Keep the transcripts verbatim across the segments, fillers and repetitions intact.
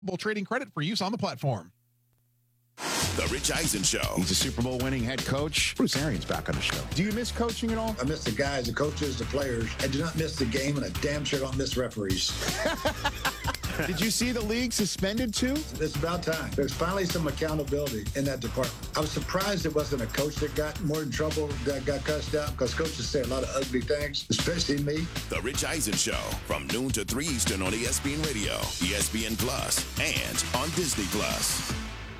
Trading credit for use on the platform. The Rich Eisen Show. He's a Super Bowl winning head coach. Bruce Arians back on the show. Do you miss coaching at all? I miss the guys, the coaches, the players. I do not miss the game, and I damn sure don't miss referees. Did you see the league suspended too? It's about time. There's finally some accountability in that department. I was surprised it wasn't a coach that got more in trouble, that got cussed out, because coaches say a lot of ugly things, especially me. The Rich Eisen Show from noon to three Eastern on E S P N Radio, E S P N Plus, and on Disney Plus.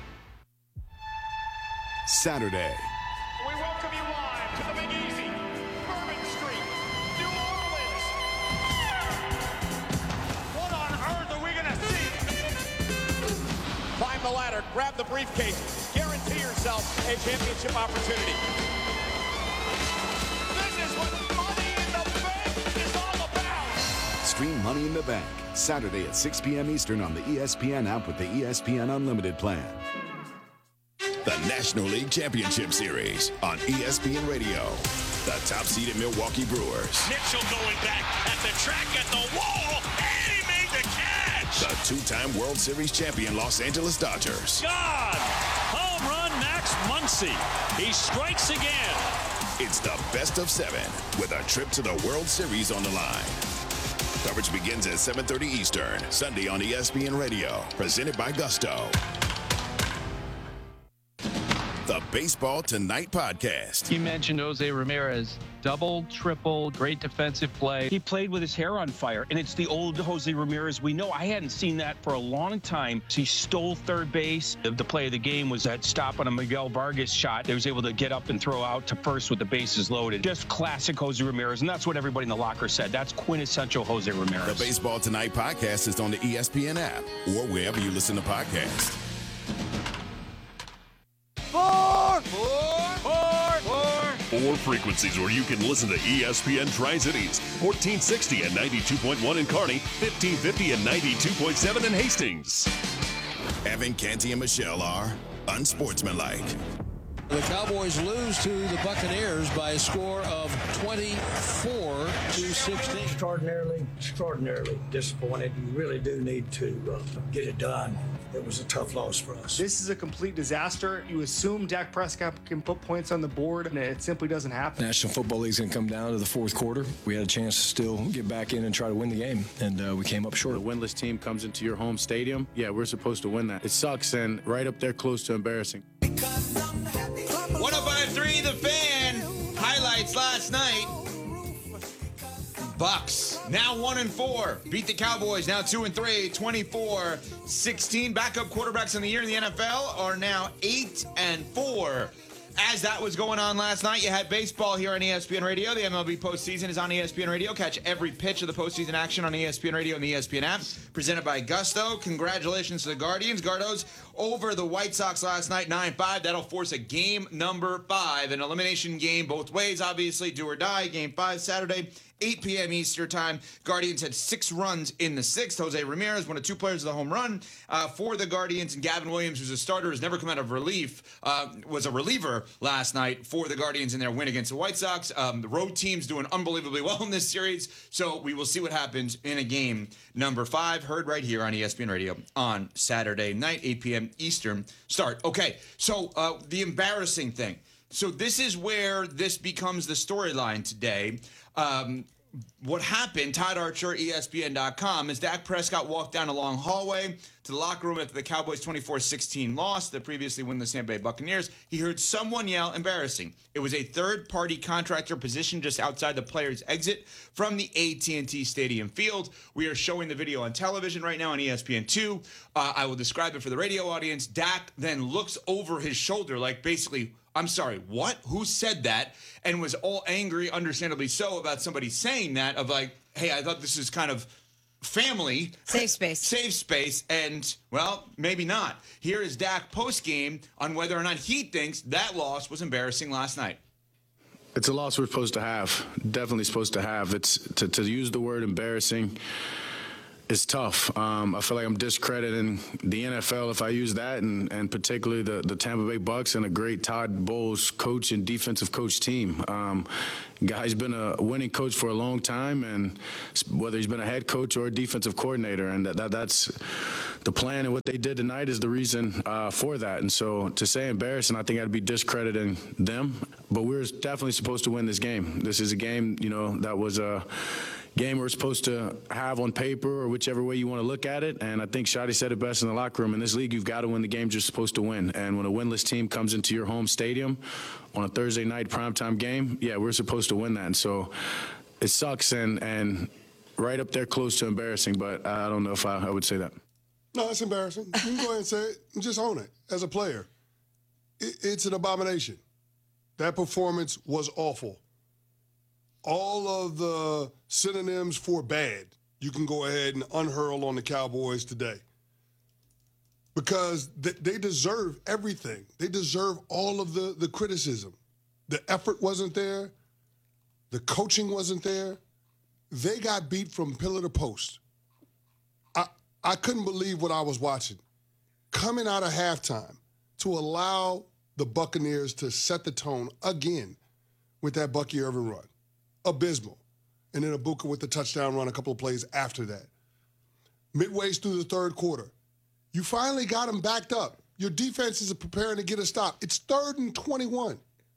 Saturday. We welcome you live to the Big Easy, Bourbon Street, New Orleans. What on earth are we going to see? Climb the ladder, grab the briefcase, guarantee yourself a championship opportunity. This is what Money in the Bank is all about. Stream Money in the Bank, Saturday at six p.m. Eastern on the E S P N app with the E S P N Unlimited plan. The National League Championship Series on E S P N Radio. The top-seeded Milwaukee Brewers. Mitchell going back at the track, at the wall, and he made the catch. The two-time World Series champion Los Angeles Dodgers. God! Home run Max Muncy. He strikes again. It's the best of seven with a trip to the World Series on the line. Coverage begins at seven thirty Eastern, Sunday on E S P N Radio. Presented by Gusto. The Baseball Tonight podcast. You mentioned Jose Ramirez. Double, triple, great defensive play. He played with his hair on fire, and it's the old Jose Ramirez we know. I hadn't seen that for a long time. So he stole third base. The, the play of the game was that stop on a Miguel Vargas shot. He was able to get up and throw out to first with the bases loaded. Just classic Jose Ramirez, and that's what everybody in the locker said. That's quintessential Jose Ramirez. The Baseball Tonight podcast is on the E S P N app or wherever you listen to podcasts. Four, four, four, four. Four frequencies where you can listen to E S P N Tri-Cities. fourteen sixty and ninety-two point one in Kearney, fifteen fifty and ninety-two point seven in Hastings. Evan, Canty, and Michelle are unsportsmanlike. The Cowboys lose to the Buccaneers by a score of twenty-four to sixteen. Extraordinarily, extraordinarily disappointed. You really do need to uh, get it done. It was a tough loss for us. This is a complete disaster. You assume Dak Prescott can put points on the board, and it simply doesn't happen. National Football League's going to come down to the fourth quarter. We had a chance to still get back in and try to win the game, and uh, we came up short. The winless team comes into your home stadium. Yeah, we're supposed to win that. It sucks, and right up there close to embarrassing. one oh five point three The Fan. Highlights last night. Bucks now one and four. Beat the Cowboys now two and three. twenty-four sixteen. Backup quarterbacks in the year in the N F L are now eight and four. As that was going on last night, you had baseball here on E S P N Radio. The M L B postseason is on E S P N Radio. Catch every pitch of the postseason action on E S P N Radio and the E S P N app. Presented by Gusto. Congratulations to the Guardians. Gardos over the White Sox last night, nine five. That'll force a game number five. An elimination game both ways, obviously. Do or die. Game five Saturday, eight p.m. Eastern time. Guardians had six runs in the sixth. Jose Ramirez, one of two players of the home run uh, for the Guardians. And Gavin Williams, who's a starter, has never come out of relief, uh, was a reliever last night for the Guardians in their win against the White Sox. Um, the road team's doing unbelievably well in this series, so we will see what happens in a game number five, heard right here on E S P N Radio on Saturday night, eight p.m. Eastern start. Okay, so uh, the embarrassing thing. So this is where this becomes the storyline today. Um, what happened, Todd Archer, E S P N dot com, is Dak Prescott walked down a long hallway to the locker room after the Cowboys' twenty-four sixteen loss, the previously winless Tampa Bay Buccaneers. He heard someone yell, embarrassing. It was a third-party contractor positioned just outside the player's exit from the A T and T Stadium field. We are showing the video on television right now on E S P N two. Uh, I will describe it for the radio audience. Dak then looks over his shoulder like basically, I'm sorry, what? Who said that? And was all angry, understandably so, about somebody saying that, of like, hey, I thought this is kind of family. Safe space. Safe space. And, well, maybe not. Here is Dak post-game on whether or not he thinks that loss was embarrassing last night. It's a loss we're supposed to have. Definitely supposed to have. It's to, to use the word embarrassing is tough. Um, I feel like I'm discrediting the N F L if I use that, and, and particularly the, the Tampa Bay Bucks and a great Todd Bowles coach and defensive coach team. Um, guy's been a winning coach for a long time, and whether he's been a head coach or a defensive coordinator, and that, that that's the plan and what they did tonight is the reason uh, for that. And so to say embarrassing, I think I'd be discrediting them. But we're definitely supposed to win this game. This is a game, you know, that was a game we're supposed to have on paper or whichever way you want to look at it. And I think Shadi said it best in the locker room. In this league, you've got to win the games you're supposed to win. And when a winless team comes into your home stadium on a Thursday night primetime game, yeah, we're supposed to win that. And so it sucks and, and right up there close to embarrassing, but I don't know if I, I would say that. No, it's embarrassing. You can go ahead and say it and just own it as a player. It, it's an abomination. That performance was awful. All of the synonyms for bad, you can go ahead and unhurl on the Cowboys today. Because th- they deserve everything. They deserve all of the, the criticism. The effort wasn't there. The coaching wasn't there. They got beat from pillar to post. I, I couldn't believe what I was watching. Coming out of halftime to allow the Buccaneers to set the tone again with that Bucky Irvin run. Abysmal. And then Ibuka with the touchdown run a couple of plays after that. Midway through the third quarter, you finally got them backed up. Your defense is preparing to get a stop. It's third and twenty-one.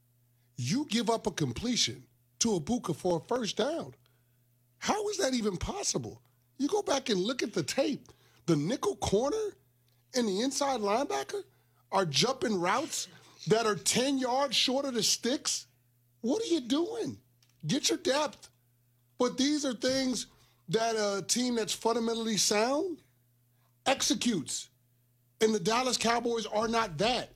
You give up a completion to Ibuka for a first down. How is that even possible? You go back and look at the tape. The nickel corner and the inside linebacker are jumping routes that are ten yards short of the sticks. What are you doing? Get your depth. But these are things that a team that's fundamentally sound executes. And the Dallas Cowboys are not that.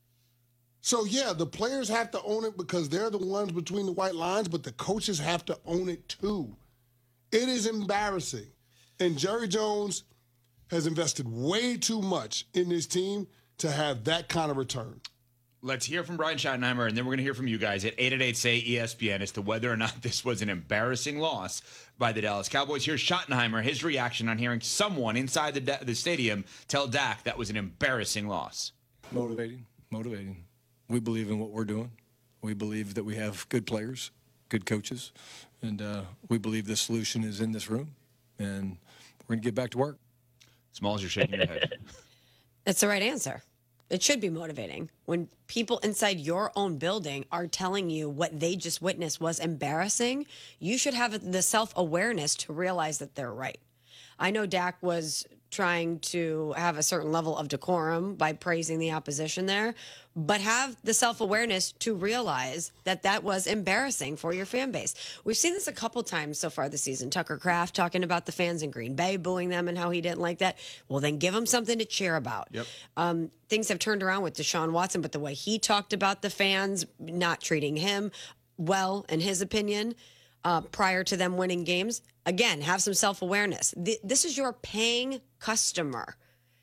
So, yeah, the players have to own it because they're the ones between the white lines, but the coaches have to own it too. It is embarrassing. And Jerry Jones has invested way too much in this team to have that kind of return. Let's hear from Brian Schottenheimer, and then we're going to hear from you guys at eight eight eight, S A Y, E S P N as to whether or not this was an embarrassing loss by the Dallas Cowboys. Here's Schottenheimer, his reaction on hearing someone inside the, the stadium tell Dak that was an embarrassing loss. Motivating, motivating. We believe in what we're doing. We believe that we have good players, good coaches, and uh, we believe the solution is in this room, and we're going to get back to work. Smalls, you're shaking your head. That's the right answer. It should be motivating when people inside your own building are telling you what they just witnessed was embarrassing. You should have the self-awareness to realize that they're right. I know Dak was trying to have a certain level of decorum by praising the opposition there, but have the self-awareness to realize that that was embarrassing for your fan base. We've seen this a couple times so far this season. Tucker Kraft talking about the fans in Green Bay, booing them and how he didn't like that. Well, then give them something to cheer about. Yep. Um, things have turned around with Deshaun Watson, but the way he talked about the fans not treating him well, in his opinion, uh, prior to them winning games, again, have some self-awareness. Th- this is your paying customer.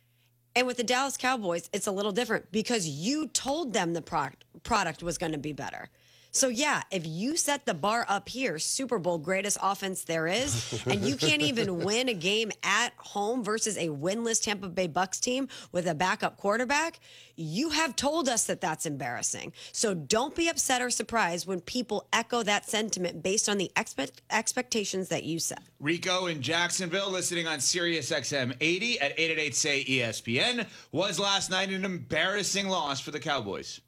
And with the Dallas Cowboys, it's a little different because you told them the product product was going to be better. So, yeah, if you set the bar up here, Super Bowl greatest offense there is, and you can't even win a game at home versus a winless Tampa Bay Bucks team with a backup quarterback, you have told us that that's embarrassing. So don't be upset or surprised when people echo that sentiment based on the expect expectations that you set. Rico in Jacksonville, listening on Sirius X M eighty at eight eight eight, S A Y, E S P N. Was last night an embarrassing loss for the Cowboys?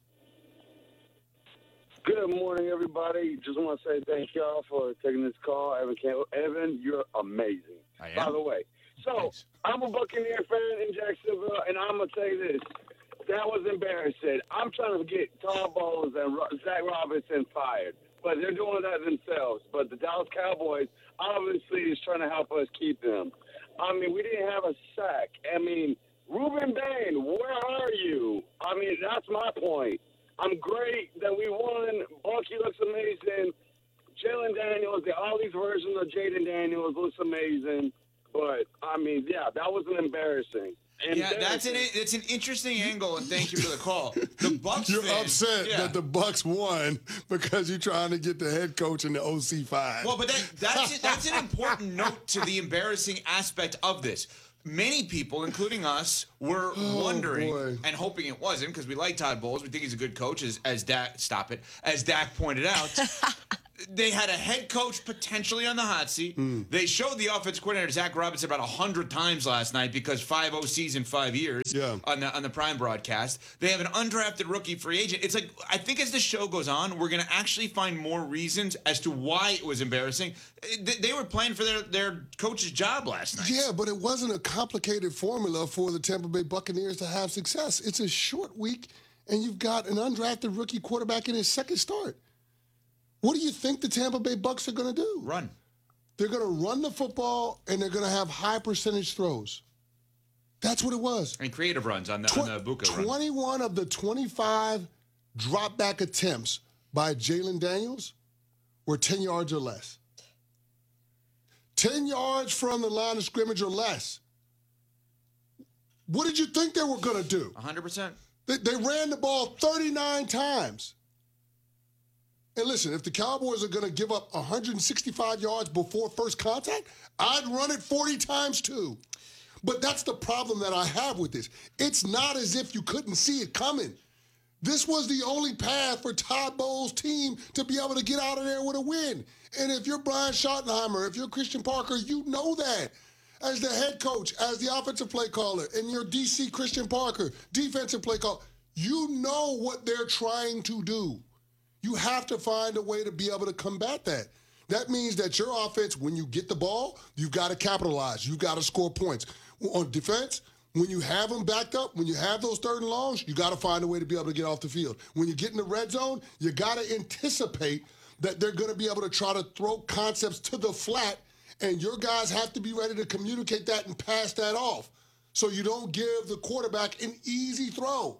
Good morning, everybody. Just want to say thank y'all for taking this call. Evan Campbell. Evan, you're amazing. I am. By the way. So, Thanks. I'm a Buccaneer fan in Jacksonville, and I'm going to say this. That was embarrassing. I'm trying to get Todd Bowles and Zach Robinson fired, but they're doing that themselves. But the Dallas Cowboys obviously is trying to help us keep them. I mean, we didn't have a sack. I mean, Ruben Bain, where are you? I mean, that's my point. I'm great that we won. Bucky looks amazing. Jalen Daniels, the, all these versions of Jaden Daniels looks amazing. But, I mean, yeah, that was an embarrassing. Yeah, that's an it's an interesting angle, and thank you for the call. The Bucks You're fan, upset yeah. that the Bucks won because you're trying to get the head coach and the O C fired. Well, but that, that's that's an important note to the embarrassing aspect of this. Many people, including us, were Oh, wondering boy. and hoping it wasn't because we like Todd Bowles. We think he's a good coach, as, as Dak, stop it, as Dak pointed out. they had a head coach potentially on the hot seat. Mm. They showed the offensive coordinator, Zach Robinson, about one hundred times last night because five O Cs in five years yeah. on the on the Prime broadcast. They have an undrafted rookie free agent. It's like, I think as the show goes on, we're going to actually find more reasons as to why it was embarrassing. They, they were playing for their, their coach's job last night. Yeah, but it wasn't a complicated formula for the Tampa Bay Buccaneers to have success. It's a short week, and you've got an undrafted rookie quarterback in his second start. What do you think the Tampa Bay Bucs are going to do? Run. They're going to run the football, and they're going to have high percentage throws. That's what it was. And creative runs on the, Tw- on the Buka run. twenty-one of the twenty-five drop-back attempts by Jalen Daniels were ten yards or less. ten yards from the line of scrimmage or less. What did you think they were going to do? one hundred percent. They, they ran the ball thirty-nine times. And listen, if the Cowboys are going to give up one hundred sixty-five yards before first contact, I'd run it forty times too. But that's the problem that I have with this. It's not as if you couldn't see it coming. This was the only path for Todd Bowles' team to be able to get out of there with a win. And if you're Brian Schottenheimer, if you're Christian Parker, you know that. As the head coach, as the offensive play caller, and your D C Christian Parker, defensive play caller, you know what they're trying to do. You have to find a way to be able to combat that. That means that your offense, when you get the ball, you've got to capitalize. You've got to score points. On defense, when you have them backed up, when you have those third and longs, you got to find a way to be able to get off the field. When you get in the red zone, you got to anticipate that they're going to be able to try to throw concepts to the flat, and your guys have to be ready to communicate that and pass that off so you don't give the quarterback an easy throw.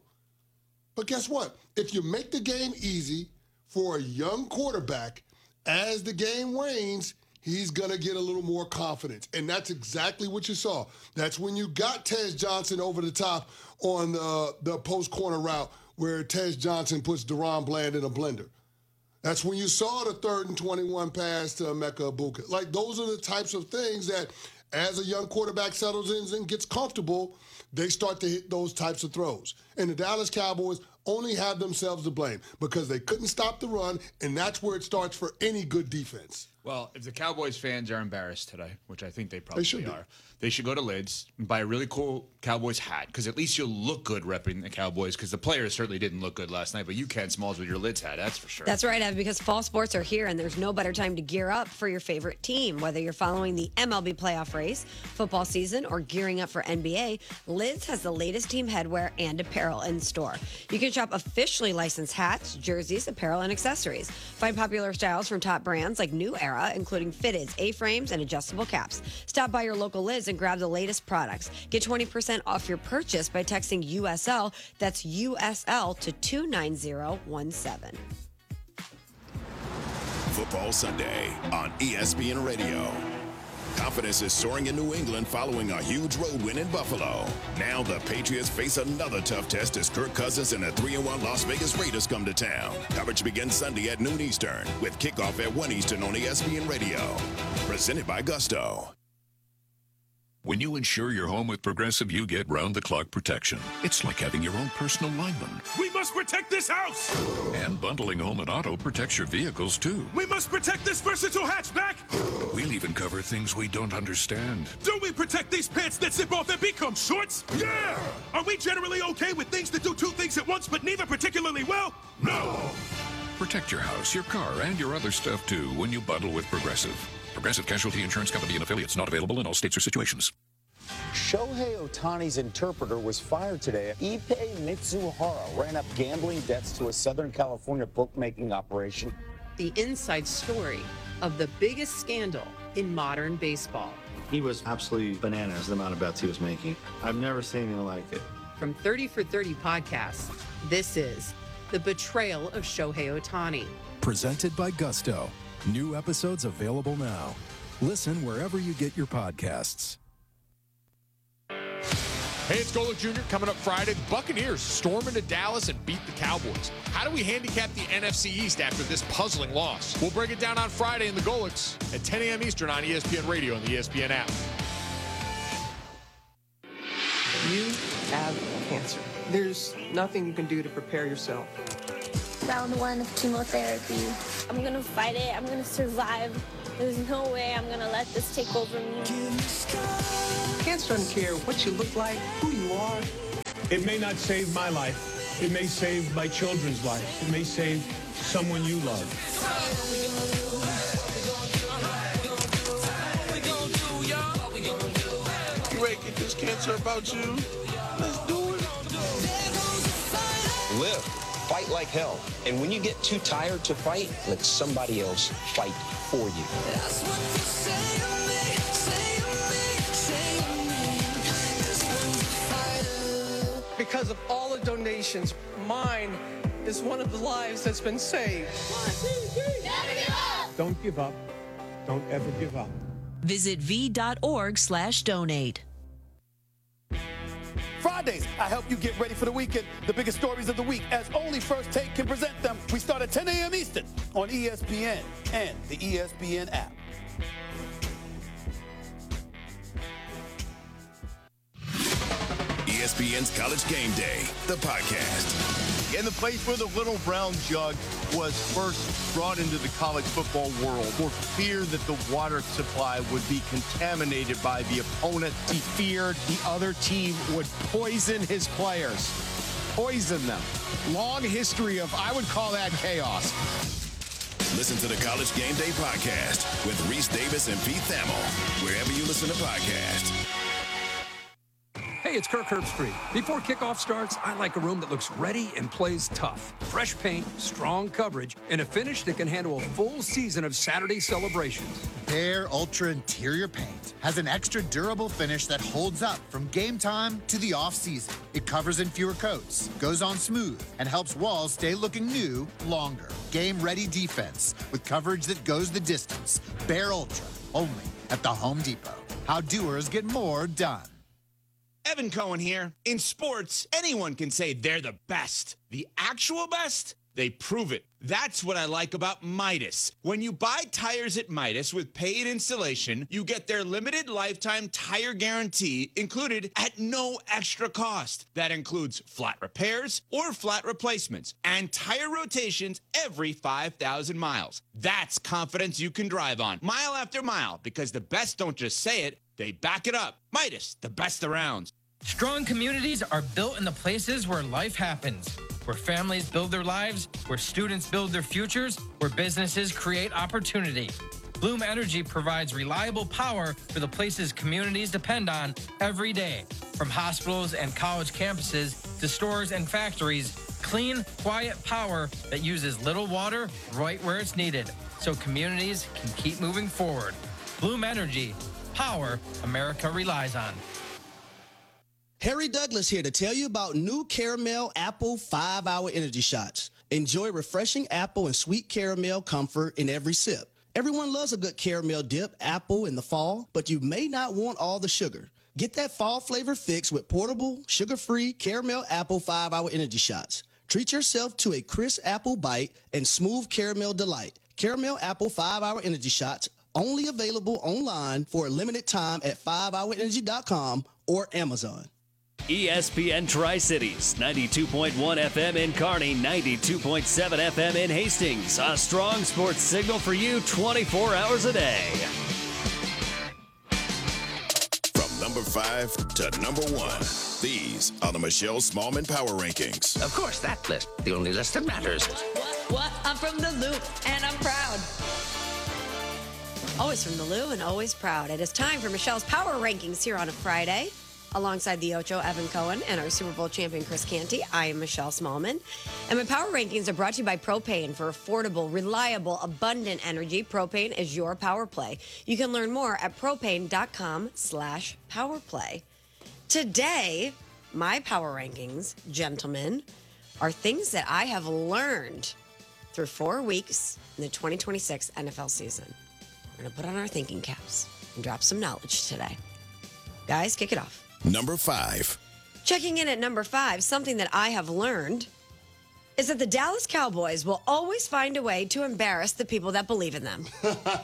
But guess what? If you make the game easy for a young quarterback, as the game wanes, he's going to get a little more confidence. And that's exactly what you saw. That's when you got Tez Johnson over the top on the, the post-corner route where Tez Johnson puts Deron Bland in a blender. That's when you saw the third and twenty-one pass to Emeka Egbuka. Like, those are the types of things that as a young quarterback settles in and gets comfortable, they start to hit those types of throws. And the Dallas Cowboys only have themselves to blame because they couldn't stop the run, and that's where it starts for any good defense. Well, if the Cowboys fans are embarrassed today, which I think they probably They should be. are, they should go to Lids and buy a really cool Cowboys hat because at least you'll look good repping the Cowboys because the players certainly didn't look good last night, but you can, Smalls, with your Lids hat, that's for sure. That's right, Ev, because fall sports are here and there's no better time to gear up for your favorite team. Whether you're following the M L B playoff race, football season, or gearing up for N B A, Lids has the latest team headwear and apparel in store. You can shop officially licensed hats, jerseys, apparel, and accessories. Find popular styles from top brands like New Era, including fitteds, A-frames, and adjustable caps. Stop by your local Lids and grab the latest products. Get twenty percent off your purchase by texting U S L. That's U S L to two nine zero one seven. Football Sunday on E S P N Radio. Confidence is soaring in New England following a huge road win in Buffalo. Now the Patriots face another tough test as Kirk Cousins and the three and one Las Vegas Raiders come to town. Coverage begins Sunday at noon Eastern with kickoff at one Eastern on E S P N Radio. Presented by Gusto. When you insure your home with Progressive, you get round-the-clock protection. It's like having your own personal lineman. We must protect this house! And bundling home and auto protects your vehicles, too. We must protect this versatile hatchback! We'll even cover things we don't understand. Do we protect these pants that zip off and become shorts? Yeah! Are we generally okay with things that do two things at once, but neither particularly well? No! Protect your house, your car, and your other stuff, too, when you bundle with Progressive. Progressive Casualty Insurance Company and affiliates, not available in all states or situations. Shohei Ohtani's interpreter was fired today. Ippei Mitsuhara ran up gambling debts to a Southern California bookmaking operation. The inside story of the biggest scandal in modern baseball. He was absolutely bananas, the amount of bets he was making. I've never seen anything like it. From thirty for thirty podcasts, this is The Betrayal of Shohei Ohtani. Presented by Gusto. New episodes available now. Listen wherever you get your podcasts. Hey, it's Golick Junior Coming up Friday. The Buccaneers storm into Dallas and beat the Cowboys. How do we handicap the N F C East after this puzzling loss? We'll break it down on Friday in the Golicks at ten a.m. Eastern on E S P N Radio and the E S P N app. You have cancer. There's nothing you can do to prepare yourself. round one of chemotherapy. I'm going to fight it. I'm going to survive. There's no way I'm going to let this take over me. Cancer doesn't care what you look like, who you are. It may not save my life. It may save my children's lives. It may save someone you love. You ready to get this cancer about you? Let's do it. Live. Fight like hell. And when you get too tired to fight, let somebody else fight for you. That's what you say to me, say to me, say to me. Because of all the donations, mine is one of the lives that's been saved. One, two, three. Never give up. Don't give up. Don't ever give up. Visit v.org slash donate. Fridays, I help you get ready for the weekend. The biggest stories of the week, as only First Take can present them. We start at ten a.m. Eastern on E S P N and the E S P N app. E S P N's College Game Day, the podcast. In the place where the little brown jug was first brought into the college football world for fear that the water supply would be contaminated by the opponent. He feared the other team would poison his players. Poison them. Long history of, I would call that chaos. Listen to the College Game Day podcast with Reese Davis and Pete Thamel, wherever you listen to podcasts. Hey, it's Kirk Herbstreit. Before kickoff starts, I like a room that looks ready and plays tough. Fresh paint, strong coverage, and a finish that can handle a full season of Saturday celebrations. Behr Ultra Interior Paint has an extra durable finish that holds up from game time to the off-season. It covers in fewer coats, goes on smooth, and helps walls stay looking new longer. Game-ready defense with coverage that goes the distance. Behr Ultra, only at the Home Depot. How doers get more done. Evan Cohen here. In sports, anyone can say they're the best. The actual best? They prove it. That's what I like about Midas. When you buy tires at Midas with paid installation, you get their limited lifetime tire guarantee included at no extra cost. That includes flat repairs or flat replacements and tire rotations every five thousand miles. That's confidence you can drive on mile after mile, because the best don't just say it, they back it up. Midas, the best around. Strong communities are built in the places where life happens, where families build their lives, where students build their futures, where businesses create opportunity. Bloom Energy provides reliable power for the places communities depend on every day. From hospitals and college campuses to stores and factories, clean, quiet power that uses little water right where it's needed, so communities can keep moving forward. Bloom Energy, power America relies on. Harry Douglas here to tell you about new Caramel Apple five hour Energy Shots. Enjoy refreshing apple and sweet caramel comfort in every sip. Everyone loves a good caramel dip apple in the fall, but you may not want all the sugar. Get that fall flavor fix with portable, sugar-free Caramel Apple five hour Energy Shots. Treat yourself to a crisp apple bite and smooth caramel delight. Caramel Apple five hour Energy Shots, only available online for a limited time at five hour energy dot com or Amazon. E S P N Tri-Cities, ninety-two point one F M in Kearney, ninety-two point seven F M in Hastings. A strong sports signal for you twenty-four hours a day. From number five to number one, these are the Michelle Smallman Power Rankings. Of course, that list, the only list that matters. What? What? I'm from the Loop, and I'm proud. Always from the Lou and always proud. It is time for Michelle's Power Rankings here on a Friday. Alongside the Ocho, Evan Cohen, and our Super Bowl champion, Chris Canty, I am Michelle Smallman. And my Power Rankings are brought to you by Propane. For affordable, reliable, abundant energy, Propane is your power play. You can learn more at propane.com slash powerplay. Today, my Power Rankings, gentlemen, are things that I have learned through four weeks in the twenty twenty-six N F L season. We're going to put on our thinking caps and drop some knowledge today. Guys, kick it off. Number five. Checking in at number five, something that I have learned is that the Dallas Cowboys will always find a way to embarrass the people that believe in them.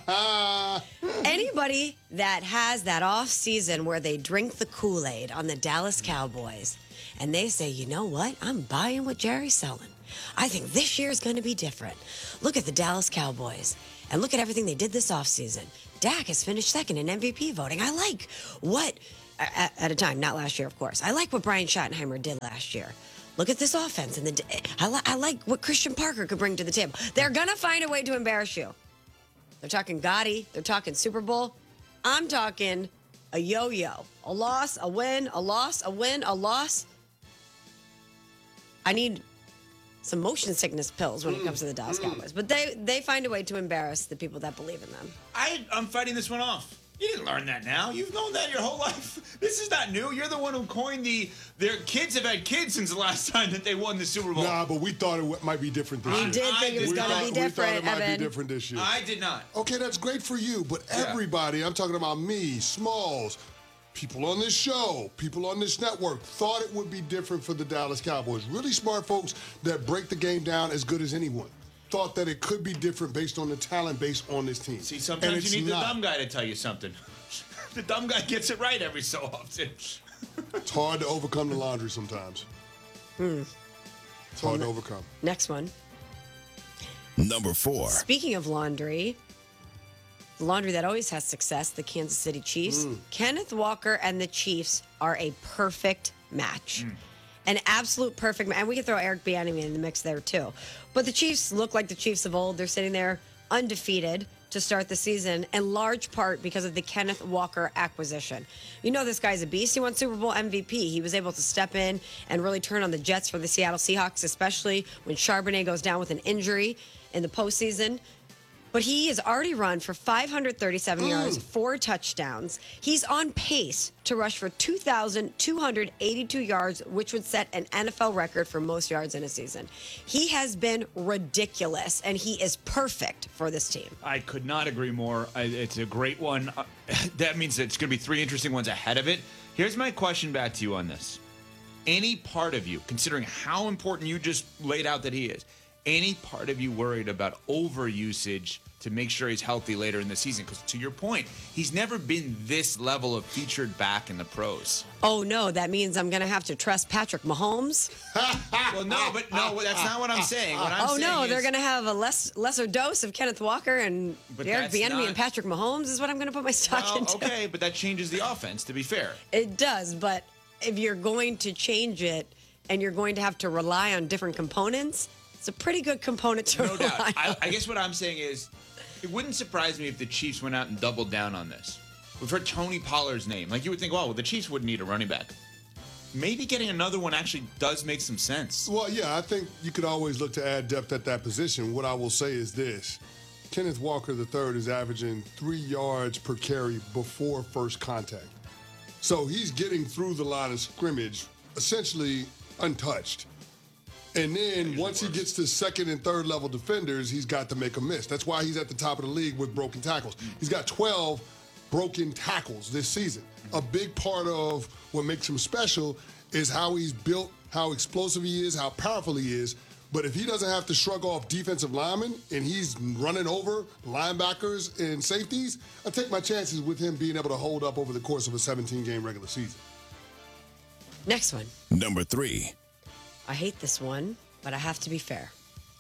Anybody that has that off season where they drink the Kool-Aid on the Dallas Cowboys and they say, you know what? I'm buying what Jerry's selling. I think this year is going to be different. Look at the Dallas Cowboys and look at everything they did this offseason. Dak has finished second in M V P voting. I like what, at, at a time, not last year, of course. I like what Brian Schottenheimer did last year. Look at this offense. And the, I, li- I like what Christian Parker could bring to the table. They're going to find a way to embarrass you. They're talking Gotti. They're talking Super Bowl. I'm talking a yo-yo. A loss, a win, a loss, a win, a loss. I need some motion sickness pills when it comes to the Dallas Cowboys. But they they find a way to embarrass the people that believe in them. I, I'm fighting this one off. You didn't learn that now. You've known that your whole life. This is not new. You're the one who coined the, their kids have had kids since the last time that they won the Super Bowl. Nah, but we thought it w- might be different this We year. did think it was We gonna thought- be different, We thought it might Evan. be different this year. I did not. Okay, that's great for you, but Yeah. everybody, I'm talking about me, Smalls, people on this show, people on this network, thought it would be different for the Dallas Cowboys. Really smart folks that break the game down as good as anyone thought that it could be different based on the talent base on this team. See, And sometimes it's you need not. the dumb guy to tell you something. The dumb guy gets it right every so often. It's hard to overcome the laundry sometimes. Hmm. It's hard to overcome. Next one. Number four. Speaking of laundry, the laundry that always has success, the Kansas City Chiefs. Mm. Kenneth Walker and the Chiefs are a perfect match. An absolute perfect match. And we can throw Eric Bieniemy in the mix there too. But the Chiefs look like the Chiefs of old. They're sitting there undefeated to start the season, in large part because of the Kenneth Walker acquisition. You know this guy's a beast. He won Super Bowl M V P. He was able to step in and really turn on the Jets for the Seattle Seahawks, especially when Charbonnet goes down with an injury in the postseason. But he has already run for five hundred thirty-seven yards, four touchdowns. He's on pace to rush for two thousand two hundred eighty-two yards, which would set an N F L record for most yards in a season. He has been ridiculous, and he is perfect for this team. I could not agree more. I, it's a great one. Uh, that means it's going to be three interesting ones ahead of it. Here's my question back to you on this. Any part of you, considering how important you just laid out that he is, any part of you worried about overusage to make sure he's healthy later in the season? Because to your point, he's never been this level of featured back in the pros. Oh, no, that means I'm going to have to trust Patrick Mahomes. Well, no, but no, that's not what I'm saying. What I'm oh, saying no, is, they're going to have a less lesser dose of Kenneth Walker and But Derek that's Bieniemy not- and Patrick Mahomes is what I'm going to put my stock Well, into. okay, but that changes the offense, to be fair. It does, but if you're going to change it and you're going to have to rely on different components, it's a pretty good component to No rely doubt. on. I, I guess what I'm saying is, it wouldn't surprise me if the Chiefs went out and doubled down on this. We've heard Tony Pollard's name. Like, you would think, well, the Chiefs wouldn't need a running back. Maybe getting another one actually does make some sense. Well, yeah, I think you could always look to add depth at that position. What I will say is this. Kenneth Walker the third is averaging three yards per carry before first contact. So he's getting through the line of scrimmage essentially untouched. And then once he gets to second and third level defenders, he's got to make a miss. That's why he's at the top of the league with broken tackles. He's got twelve broken tackles this season. A big part of what makes him special is how he's built, how explosive he is, how powerful he is. But if he doesn't have to shrug off defensive linemen and he's running over linebackers and safeties, I take my chances with him being able to hold up over the course of a seventeen-game regular season. Next one. Number three. I hate this one, but I have to be fair.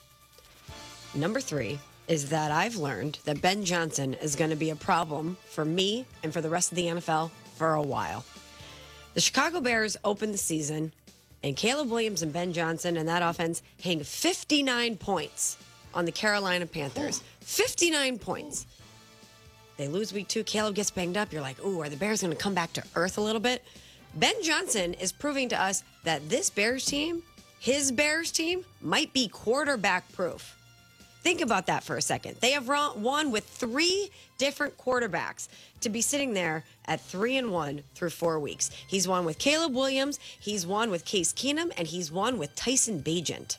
Number three is that I've learned that Ben Johnson is going to be a problem for me and for the rest of the N F L for a while. The Chicago Bears opened the season, and Caleb Williams and Ben Johnson and that offense hang fifty-nine points on the Carolina Panthers. fifty-nine points. They lose week two. Caleb gets banged up. You're like, ooh, are the Bears going to come back to earth a little bit? Ben Johnson is proving to us that this Bears team, his Bears team, might be quarterback proof. Think about that for a second. They have won with three different quarterbacks to be sitting there at three and one through four weeks. He's won with Caleb Williams, he's won with Case Keenum, and he's won with Tyson Bagent.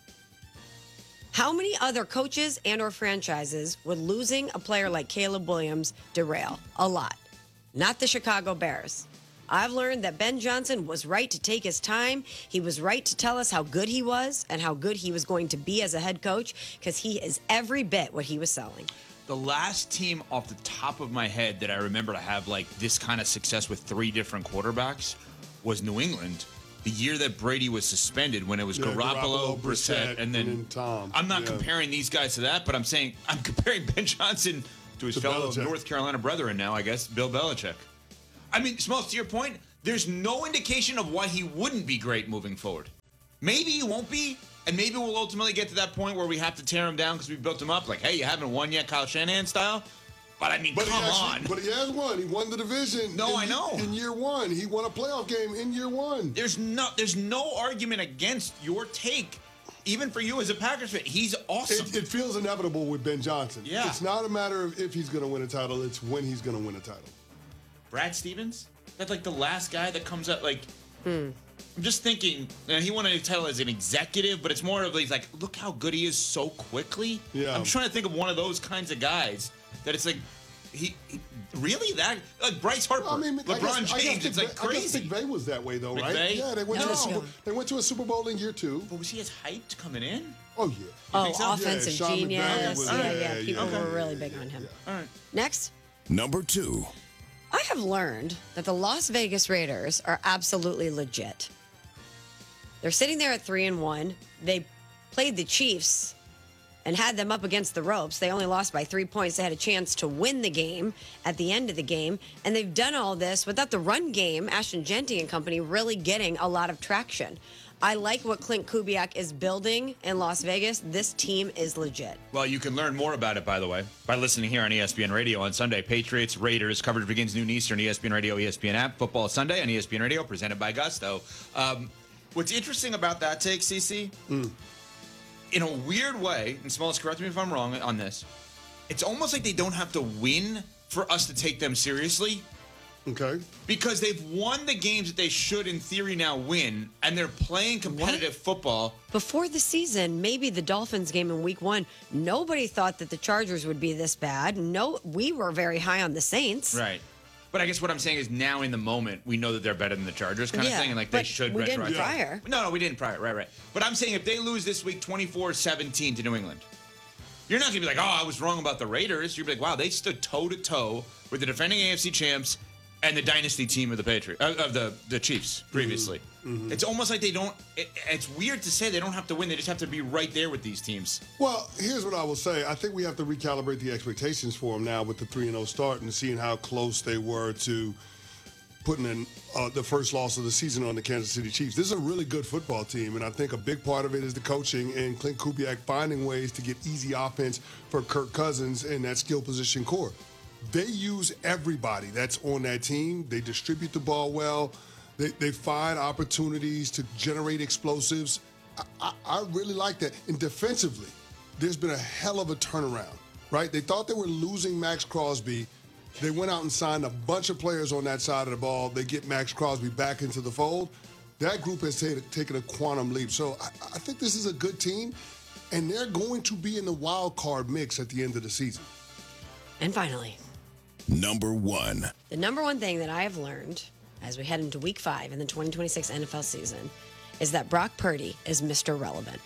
How many other coaches and or franchises would losing a player like Caleb Williams derail? A lot. Not the Chicago Bears. I've learned that Ben Johnson was right to take his time. He was right to tell us how good he was and how good he was going to be as a head coach, because he is every bit what he was selling. The last team off the top of my head that I remember to have like this kind of success with three different quarterbacks was New England the year that Brady was suspended when it was Yeah, Garoppolo, Garoppolo, Brissett, Brissett, and then, and then Tom. I'm not Yeah. comparing these guys to that, but I'm saying I'm comparing Ben Johnson to his To fellow Belichick. North Carolina brethren now, I guess, Bill Belichick. I mean, Smalls, to your point, there's no indication of why he wouldn't be great moving forward. Maybe he won't be, and maybe we'll ultimately get to that point where we have to tear him down because we built him up. Like, hey, you haven't won yet, Kyle Shanahan style. But I mean, But he come actually- on. But he has won. He won the division. No, in, I know. In year one, he won a playoff game in year one. There's no, there's no argument against your take, even for you as a Packers fan. He's awesome. It, it feels inevitable with Ben Johnson. Yeah. It's not a matter of if he's going to win a title. It's when he's going to win a title. Brad Stevens? That's like the last guy that comes up. Like, Hmm. I'm just thinking, and he won a title as an executive, but it's more of he's like, look how good he is so quickly. Yeah. I'm trying to think of one of those kinds of guys that it's like, he, he really that like Bryce Harper, I mean, I LeBron guess- I guess James. It's McVay- like crazy. I guess McVay was that way, though, right? McVay? Yeah, they went, to No. a Super, they went to a Super Bowl in year two. But was he as hyped coming in? Oh, yeah. Oh, think so? offensive Yeah, Sean McVay genius. was- yeah, yeah, yeah. People yeah, were yeah, really yeah, big on him. All right. Next. Number two. I have learned that the Las Vegas Raiders are absolutely legit. They're sitting there at three and one. They played the Chiefs and had them up against the ropes. They only lost by three points. They had a chance to win the game at the end of the game. And they've done all this without the run game, Ashton Genty and company, really getting a lot of traction. I like what Clint Kubiak is building in Las Vegas. This team is legit. Well, you can learn more about it, by the way, by listening here on E S P N Radio on Sunday. Patriots, Raiders, coverage begins noon Eastern, E S P N Radio, E S P N app. Football Sunday on E S P N Radio, presented by Gusto. Um, what's interesting about that take, C C, Mm. in a weird way, and Smalls, correct me if I'm wrong on this, it's almost like they don't have to win for us to take them seriously. Okay. Because they've won the games that they should, in theory, now win, and they're playing competitive football. Before the season, maybe the Dolphins game in week one, nobody thought that the Chargers would be this bad. No, we were very high on the Saints. Right. But I guess what I'm saying is now in the moment, we know that they're better than the Chargers kind Yeah, of thing, and like they but should. we didn't retroactive- prior. No, no, we didn't prior. Right, right. But I'm saying if they lose this week twenty-four seventeen to New England, you're not going to be like, oh, I was wrong about the Raiders. You're be like, wow, they stood toe-to-toe with the defending A F C champs and the dynasty team of the Patriots, uh, of the, the Chiefs previously. Mhm. It's almost like they don't, it, it's weird to say they don't have to win. They just have to be right there with these teams. Well, here's what I will say. I think we have to recalibrate the expectations for them now with the three and oh start and seeing how close they were to putting in uh, the first loss of the season on the Kansas City Chiefs. This is a really good football team, and I think a big part of it is the coaching and Clint Kubiak finding ways to get easy offense for Kirk Cousins and that skill position core. They use everybody that's on that team. They distribute the ball well. They, they find opportunities to generate explosives. I, I, I really like that. And defensively, there's been a hell of a turnaround, right? They thought they were losing Max Crosby. They went out and signed a bunch of players on that side of the ball. They get Max Crosby back into the fold. That group has t- taken a quantum leap. So I, I think this is a good team, and they're going to be in the wild card mix at the end of the season. And finally, Number one. the number one thing that I have learned as we head into week five in the twenty twenty-six N F L season is that Brock Purdy is Mister Relevant.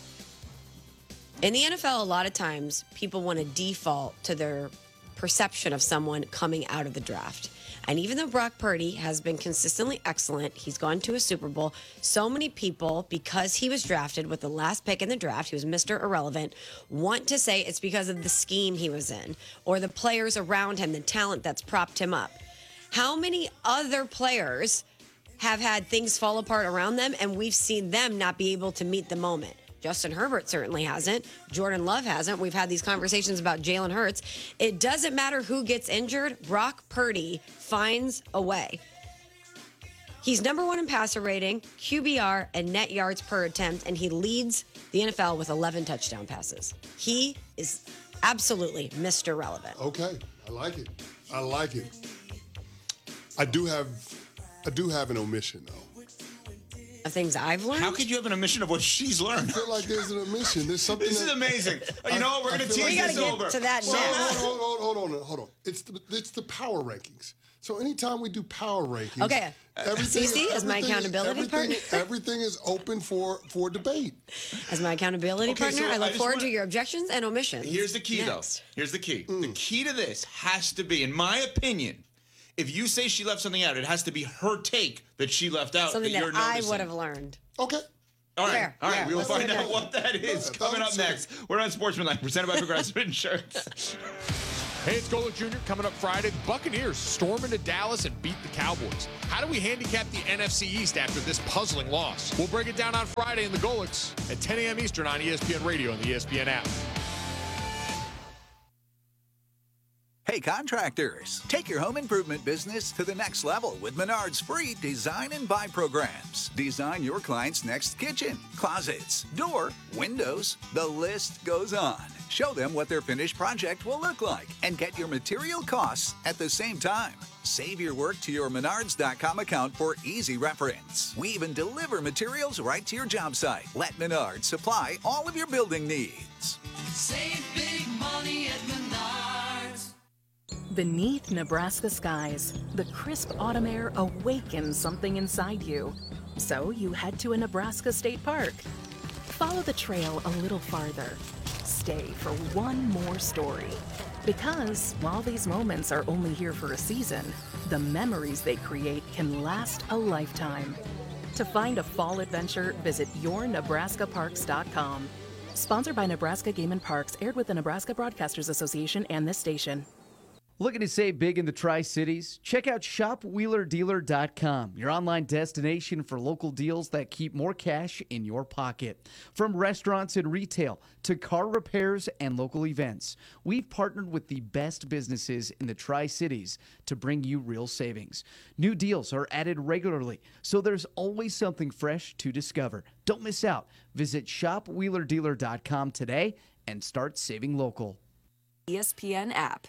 In the N F L, a lot of times people want to default to their perception of someone coming out of the draft. And even though Brock Purdy has been consistently excellent, he's gone to a Super Bowl, so many people, because he was drafted with the last pick in the draft, he was Mister Irrelevant, want to say it's because of the scheme he was in or the players around him, the talent that's propped him up. How many other players have had things fall apart around them and we've seen them not be able to meet the moment? Justin Herbert certainly hasn't. Jordan Love hasn't. We've had these conversations about Jalen Hurts. It doesn't matter who gets injured. Brock Purdy finds a way. He's number one in passer rating, Q B R, and net yards per attempt, and he leads the N F L with eleven touchdown passes. He is absolutely Mister Relevant. Okay, I like it. I like it. I do have, I do have an omission though. Of things I've learned. How could you have an omission of what she's learned? I feel like there's an omission. There's something. This is that- amazing. You know what? We're I going to feel tease like- this over. to that Hold next. on, hold on, hold on, hold on, hold on. It's the it's the power rankings. So anytime we do power rankings, Okay. Cece, as my everything accountability everything, partner? everything is open for for debate. As my accountability Okay, partner, so I I look just forward wanna- to your objections and omissions. Here's the key, Next. though. Here's the key. The key to this has to be, in my opinion, If you say she left something out, it has to be her take that she left out. Something that, that, you're I noticing. would have learned. Okay. All right, Fair, all right. yeah, we will let's find do out that. what that is Yeah, coming up that's next. We're on Sportsmanlike, presented by Progressive Insurance. Hey, it's Golick Junior coming up Friday. The Buccaneers storm into Dallas and beat the Cowboys. How do we handicap the N F C East after this puzzling loss? We'll break it down on Friday in the Golicks at ten a.m. Eastern on E S P N Radio and the E S P N app. Hey contractors, take your home improvement business to the next level with Menard's free design and buy programs. Design your client's next kitchen, closets, door, windows, the list goes on. Show them what their finished project will look like and get your material costs at the same time. Save your work to your Menards dot com account for easy reference. We even deliver materials right to your job site. Let Menards supply all of your building needs. Save big money at Menards. Beneath Nebraska skies, the crisp autumn air awakens something inside you. So you head to a Nebraska state park. Follow the trail a little farther. Stay for one more story. Because while these moments are only here for a season, the memories they create can last a lifetime. To find a fall adventure, visit your nebraska parks dot com. Sponsored by Nebraska Game and Parks, aired with the Nebraska Broadcasters Association and this station. Looking to save big in the Tri-Cities? Check out shop wheeler dealer dot com, your online destination for local deals that keep more cash in your pocket. From restaurants and retail to car repairs and local events, we've partnered with the best businesses in the Tri-Cities to bring you real savings. New deals are added regularly, so there's always something fresh to discover. Don't miss out. Visit shop wheeler dealer dot com today and start saving local. E S P N app.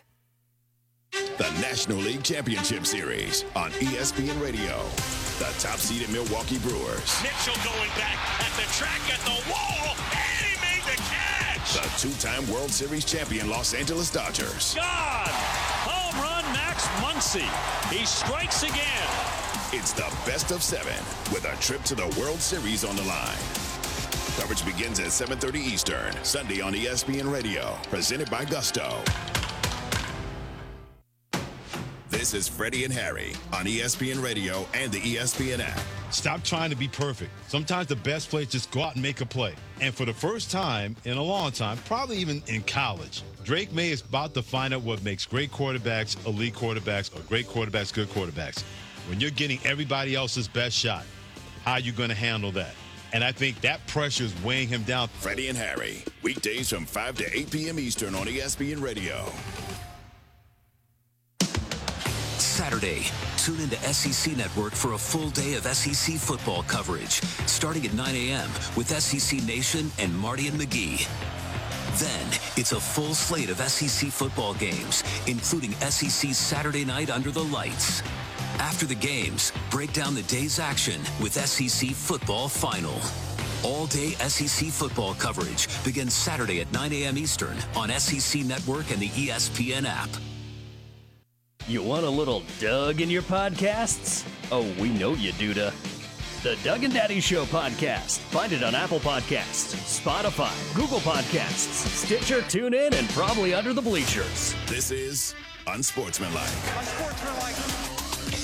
The National League Championship Series on E S P N Radio. The top-seeded Milwaukee Brewers. Mitchell going back at the track at the wall, and he made the catch. The two-time World Series champion Los Angeles Dodgers. God! Home run, Max Muncy. He strikes again. It's the best of seven with a trip to the World Series on the line. Coverage begins at seven thirty Eastern, Sunday on E S P N Radio. Presented by Gusto. This is Freddie and Harry on E S P N Radio and the E S P N app. Stop trying to be perfect. Sometimes the best play is just go out and make a play. And for the first time in a long time, probably even in college, Drake May is about to find out what makes great quarterbacks elite quarterbacks or great quarterbacks good quarterbacks. When you're getting everybody else's best shot, how are you going to handle that? And I think that pressure is weighing him down. Freddie and Harry, weekdays from five to eight p.m. Eastern on E S P N Radio. Saturday, tune into S E C Network for a full day of S E C football coverage, starting at nine a.m. with S E C Nation and Marty and McGee. Then, it's a full slate of S E C football games, including S E C Saturday Night Under the Lights. After the games, break down the day's action with S E C Football Final. All-day S E C football coverage begins Saturday at nine a.m. Eastern on S E C Network and the E S P N app. You want a little Doug in your podcasts? Oh, we know you do, da. The Doug and Daddy Show podcast. Find it on Apple Podcasts, Spotify, Google Podcasts, Stitcher, TuneIn, and probably under the bleachers. This is Unsportsmanlike. Unsportsmanlike.